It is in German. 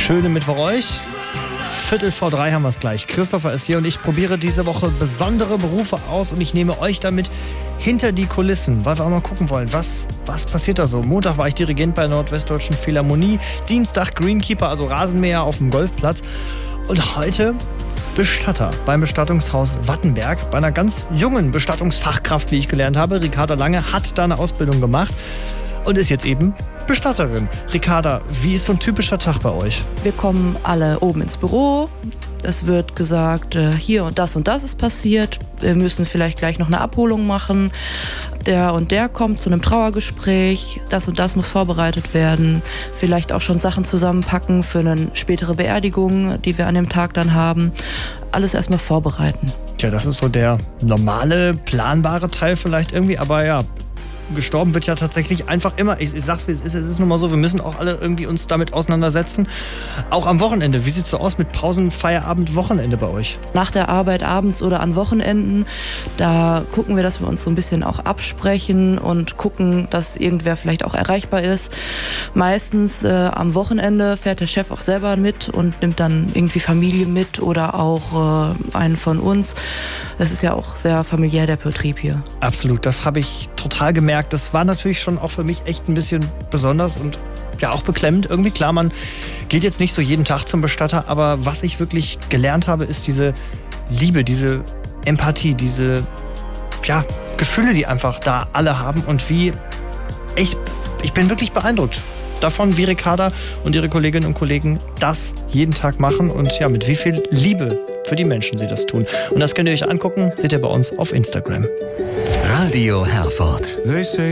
schönen Mittwoch euch. 2:45 haben wir es gleich. Christopher ist hier und ich probiere diese Woche besondere Berufe aus und ich nehme euch damit hinter die Kulissen, weil wir auch mal gucken wollen, was passiert da so. Montag war ich Dirigent bei der Nordwestdeutschen Philharmonie, Dienstag Greenkeeper, also Rasenmäher auf dem Golfplatz und heute Bestatter beim Bestattungshaus Wattenberg, bei einer ganz jungen Bestattungsfachkraft, wie ich gelernt habe. Ricarda Lange hat da eine Ausbildung gemacht und ist jetzt eben Bestatterin. Ricarda, wie ist so ein typischer Tag bei euch? Wir kommen alle oben ins Büro. Es wird gesagt, hier und das ist passiert. Wir müssen vielleicht gleich noch eine Abholung machen. Der und der kommt zu einem Trauergespräch. Das und das muss vorbereitet werden. Vielleicht auch schon Sachen zusammenpacken für eine spätere Beerdigung, die wir an dem Tag dann haben. Alles erstmal vorbereiten. Tja, das ist so der normale, planbare Teil vielleicht irgendwie, aber ja, gestorben wird ja tatsächlich einfach immer. Ich sag's wie es ist nun mal so, wir müssen auch alle irgendwie uns damit auseinandersetzen. Auch am Wochenende. Wie sieht's so aus mit Pausen, Feierabend, Wochenende bei euch? Nach der Arbeit abends oder an Wochenenden, da gucken wir, dass wir uns so ein bisschen auch absprechen und gucken, dass irgendwer vielleicht auch erreichbar ist. Meistens am Wochenende fährt der Chef auch selber mit und nimmt dann irgendwie Familie mit oder auch einen von uns. Das ist ja auch sehr familiär, der Betrieb hier. Absolut, das habe ich total gemerkt. Das war natürlich schon auch für mich echt ein bisschen besonders und ja auch beklemmend. Irgendwie klar, man geht jetzt nicht so jeden Tag zum Bestatter, aber was ich wirklich gelernt habe, ist diese Liebe, diese Empathie, diese Gefühle, die einfach da alle haben und wie ich bin wirklich beeindruckt davon, wie Ricarda und ihre Kolleginnen und Kollegen das jeden Tag machen und ja, mit wie viel Liebe für die Menschen sie das tun. Und das könnt ihr euch angucken, seht ihr bei uns auf Instagram. Radio Herford.